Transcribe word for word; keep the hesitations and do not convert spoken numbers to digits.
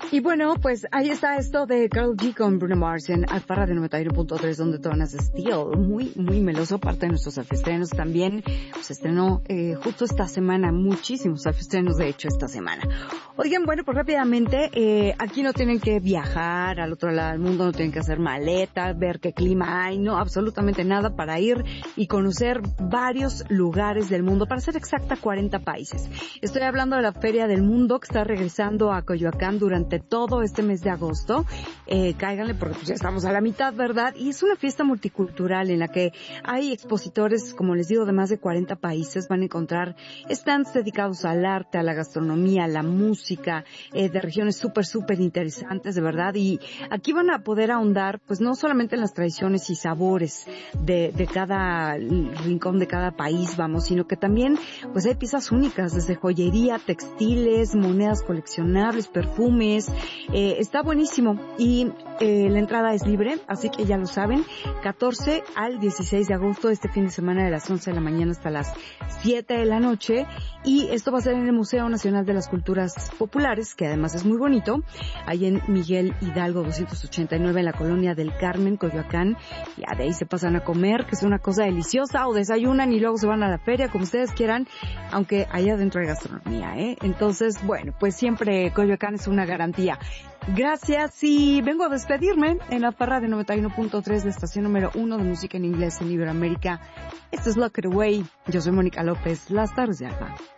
Y bueno, pues ahí está esto de Karol G con Bruno Mars en Alfarra de noventa y uno punto tres, donde tonas de Steel. Muy, muy meloso, parte de nuestros self-estrenos también. Se estrenó eh, justo esta semana, muchísimos self-estrenos, de hecho, esta semana. Oigan, bueno, pues rápidamente, eh, aquí no tienen que viajar al otro lado del mundo, no tienen que hacer maletas, ver qué clima hay, no, absolutamente nada, para ir y conocer varios lugares del mundo, para ser exacta, cuarenta países. Estoy hablando de la Feria del Mundo, que está regresando a Coyoacán durante todo este mes de agosto. Eh, cáiganle porque pues ya estamos a la mitad, ¿verdad? Y es una fiesta multicultural en la que hay expositores, como les digo, de más de cuarenta países. Van a encontrar stands dedicados al arte, a la gastronomía, a la música, eh, de regiones súper, súper interesantes, de verdad. Y aquí van a poder ahondar, pues no solamente en las tradiciones y sabores de, de cada rincón de cada país, vamos, sino que también, pues hay piezas únicas, desde joyería, textiles, monedas coleccionables, perfumes. Eh, está buenísimo y eh, la entrada es libre, así que ya lo saben, catorce al dieciséis de agosto, este fin de semana, de las once de la mañana hasta las siete de la noche, y esto va a ser en el Museo Nacional de las Culturas Populares, que además es muy bonito, ahí en Miguel Hidalgo doscientos ochenta y nueve, en la colonia del Carmen, Coyoacán. Ya de ahí se pasan a comer, que es una cosa deliciosa, o desayunan y luego se van a la feria, como ustedes quieran, aunque allá adentro hay gastronomía, ¿eh? Entonces, bueno, pues siempre Coyoacán es una garantía. Gracias, y vengo a despedirme en la Farra de noventa y uno punto tres, la estación número uno de música en inglés en Iberoamérica. Esto es Lock It Away. Yo soy Mónica López. Las tardes de Alba.